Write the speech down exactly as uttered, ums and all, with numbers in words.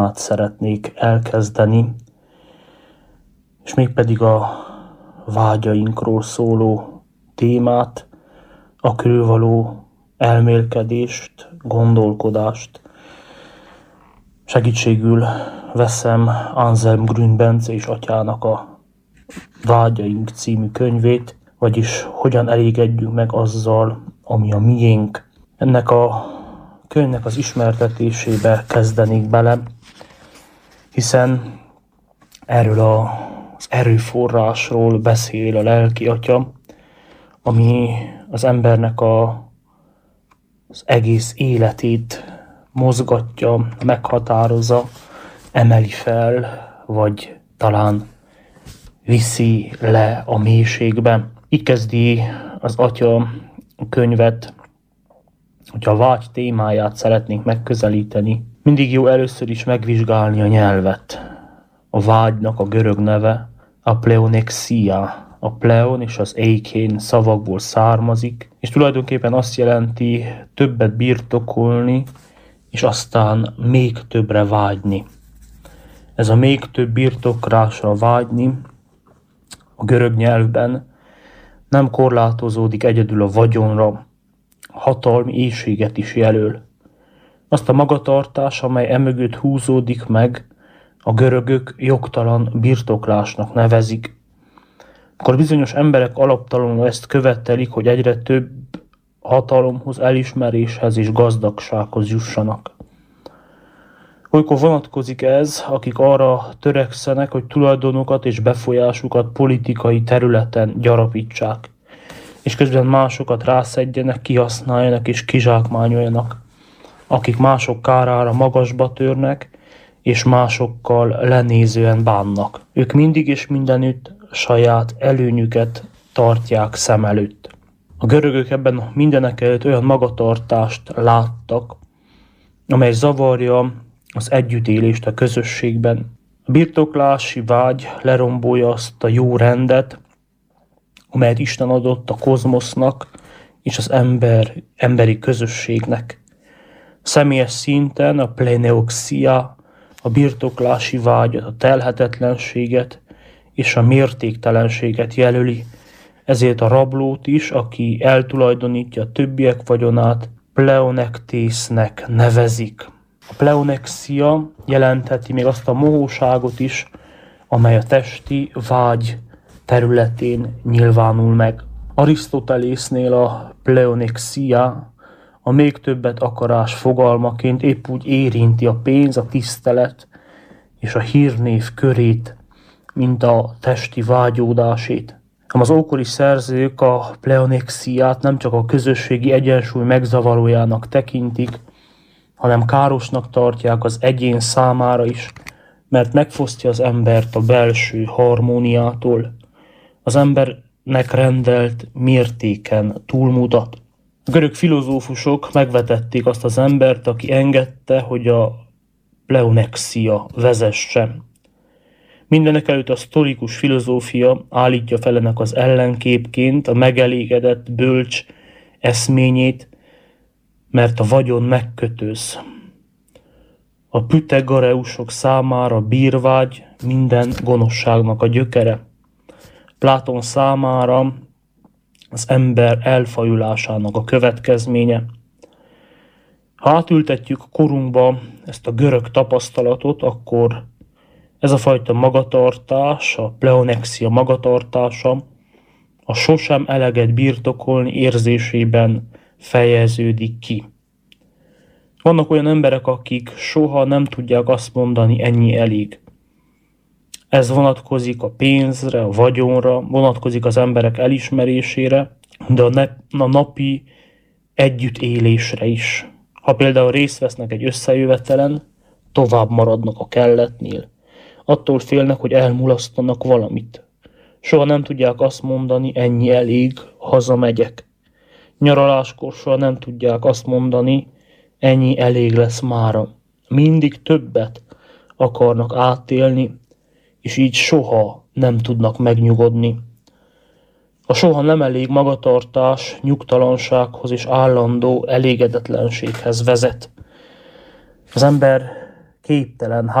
szeretnék elkezdeni, és mégpedig a vágyainkról szóló témát, a körülvaló elmélkedést, gondolkodást. Segítségül veszem Anselm Grün Bence és atyának a Vágyaink című könyvét, vagyis hogyan elégedjünk meg azzal, ami a miénk. Ennek a könyvnek az ismertetésébe kezdenék bele, hiszen erről a, az erőforrásról beszél a lelki atya, ami az embernek a, az egész életét mozgatja, meghatározza, emeli fel, vagy talán viszi le a mélységbe. Így kezdi az atya a könyvet, hogyha a vágy témáját szeretnénk megközelíteni. Mindig jó először is megvizsgálni a nyelvet. A vágynak a görög neve a pleonexia. A pleon és az eikén szavakból származik, és tulajdonképpen azt jelenti többet birtokolni, és aztán még többre vágyni. Ez a még több birtoklásra vágyni a görög nyelvben nem korlátozódik egyedül a vagyonra, hatalmi éhséget is jelöl. Azt a magatartás, amely emögött húzódik meg, a görögök jogtalan birtoklásnak nevezik. Akkor bizonyos emberek alaptalanul ezt követelik, hogy egyre több hatalomhoz, elismeréshez és gazdagsághoz jussanak. Olykor vonatkozik ez, akik arra törekszenek, hogy tulajdonokat és befolyásukat politikai területen gyarapítsák, és közben másokat rászedjenek, kihasználjanak és kizsákmányoljanak, akik mások kárára magasba törnek, és másokkal lenézően bánnak. Ők mindig és mindenütt saját előnyüket tartják szem előtt. A görögök ebben mindenek előtt olyan magatartást láttak, amely zavarja az együttélést a közösségben. A birtoklási vágy lerombolja azt a jó rendet, amelyet Isten adott a kozmosznak és az ember, emberi közösségnek. Személyes szinten a pleneuxia, a birtoklási vágyat, a telhetetlenséget és a mértéktelenséget jelöli, ezért a rablót is, aki eltulajdonítja a többiek vagyonát, pleonektésznek nevezik. A pleonexia jelentheti még azt a mohóságot is, amely a testi vágy területén nyilvánul meg. Arisztotelésznél a pleonexia a még többet akarás fogalmaként épp úgy érinti a pénz, a tisztelet és a hírnév körét, mint a testi vágyódásét. Az ókori szerzők a pleonexiát nem csak a közösségi egyensúly megzavarójának tekintik, hanem károsnak tartják az egyén számára is, mert megfosztja az embert a belső harmóniától. Az embernek rendelt mértéken túlmutat. A görög filozófusok megvetették azt az embert, aki engedte, hogy a pleonexia vezesse. Mindenek előtt a sztorikus filozófia állítja fel ennek az ellenképként a megelégedett bölcs eszményét, mert a vagyon megkötöz. A püthagoreusok számára a bírvágy minden gonoszságnak a gyökere. Pláton számára az ember elfajulásának a következménye. Ha átültetjük korunkba ezt a görög tapasztalatot, akkor ez a fajta magatartás, a pleonexia magatartása, a sosem eleget birtokolni érzésében fejeződik ki. Vannak olyan emberek, akik soha nem tudják azt mondani, ennyi elég. Ez vonatkozik a pénzre, a vagyonra, vonatkozik az emberek elismerésére, de a, ne- a napi együttélésre is. Ha például részt vesznek egy összejövetelen, tovább maradnak a kelletnél. Attól félnek, hogy elmulasztanak valamit. Soha nem tudják azt mondani, ennyi elég, hazamegyek. Nyaraláskor soha nem tudják azt mondani, ennyi elég lesz mára. Mindig többet akarnak átélni, és így soha nem tudnak megnyugodni. A soha nem elég magatartás nyugtalansághoz és állandó elégedetlenséghez vezet. Az ember képtelen